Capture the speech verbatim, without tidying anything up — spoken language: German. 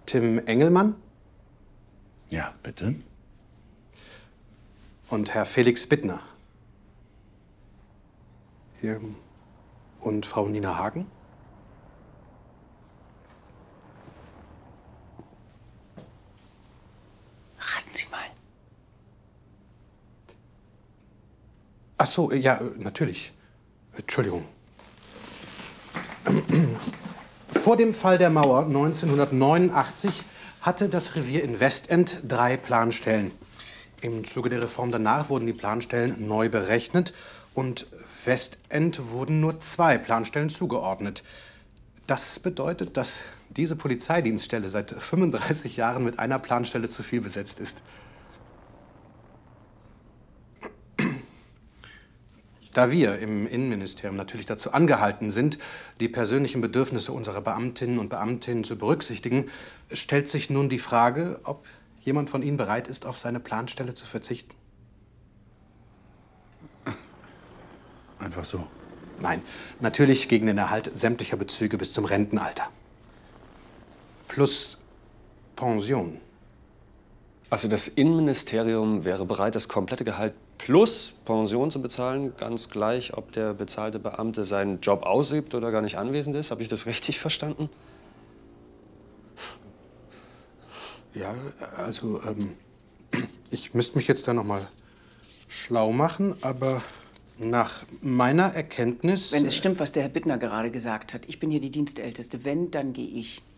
Tim Engelmann? Ja, bitte. Und Herr Felix Bittner? Hier. Und Frau Nina Hagen? Raten Sie mal. Ach so, ja, natürlich. Entschuldigung. Vor dem Fall der Mauer neunzehnhundertneunundachtzig hatte das Revier in Westend drei Planstellen. Im Zuge der Reform danach wurden die Planstellen neu berechnet und Westend wurden nur zwei Planstellen zugeordnet. Das bedeutet, dass diese Polizeidienststelle seit fünfunddreißig Jahren mit einer Planstelle zu viel besetzt ist. Da wir im Innenministerium natürlich dazu angehalten sind, die persönlichen Bedürfnisse unserer Beamtinnen und Beamten zu berücksichtigen, stellt sich nun die Frage, ob jemand von Ihnen bereit ist, auf seine Planstelle zu verzichten? Einfach so. Nein, natürlich gegen den Erhalt sämtlicher Bezüge bis zum Rentenalter. Plus Pension. Also das Innenministerium wäre bereit, das komplette Gehalt plus Pension zu bezahlen, ganz gleich, ob der bezahlte Beamte seinen Job ausübt oder gar nicht anwesend ist. Habe ich das richtig verstanden? Ja, also, ähm, ich müsste mich jetzt da noch mal schlau machen, aber nach meiner Erkenntnis... Wenn es stimmt, was der Herr Bittner gerade gesagt hat, ich bin hier die Dienstälteste. Wenn, dann gehe ich.